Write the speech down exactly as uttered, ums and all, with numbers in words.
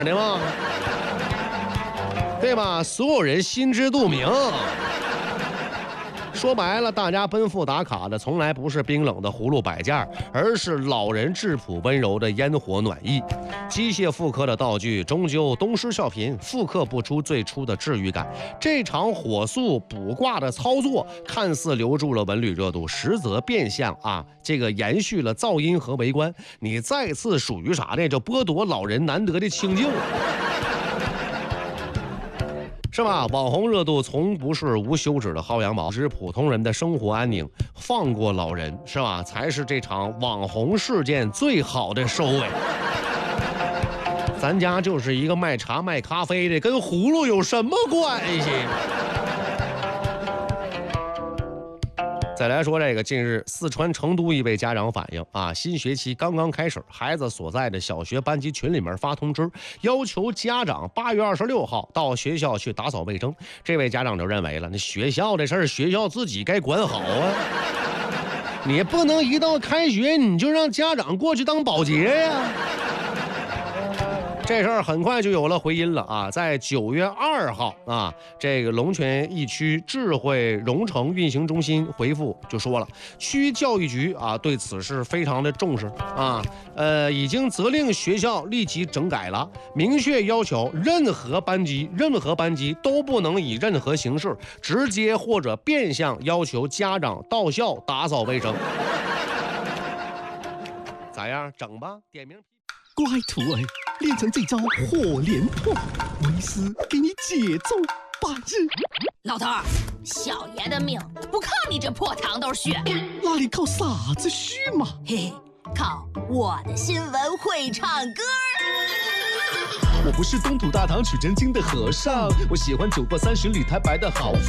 的吗？对吧？所有人心知肚明。说白了，大家奔赴打卡的从来不是冰冷的葫芦摆件，而是老人质朴温柔的烟火暖意。机械复刻的道具终究东施效颦，复刻不出最初的治愈感。这场火速卜卦的操作看似留住了文旅热度，实则变相啊，这个延续了噪音和围观。你再次属于啥呢？就剥夺老人难得的清静。是吧？网红热度从不是无休止的薅羊毛，是普通人的生活安宁。放过老人，是吧？才是这场网红事件最好的收尾。咱家就是一个卖茶卖咖啡的，跟葫芦有什么关系？再来说这个，近日四川成都一位家长反映啊，新学期刚刚开始，孩子所在的小学班级群里面发通知，要求家长八月二十六号到学校去打扫卫生。这位家长就认为了，那学校的事儿学校自己该管好啊，你不能一到开学你就让家长过去当保洁呀。这事儿很快就有了回音了啊！在九月二号啊，这个龙泉驿区智慧蓉城运行中心回复就说了，区教育局啊对此事非常的重视啊，呃，已经责令学校立即整改了，明确要求任何班级任何班级都不能以任何形式直接或者变相要求家长到校打扫卫生。咋样？整吧，点名。 乖徒儿，练成这招火连破，为师给你节奏八日。 老头儿，小爷的命不靠你这破糖豆血， 哪里靠啥子虚嘛？ 嘿嘿，靠我的新闻会唱歌。 我不是东土大唐取真经的和尚，我喜欢酒过三巡李太白的好。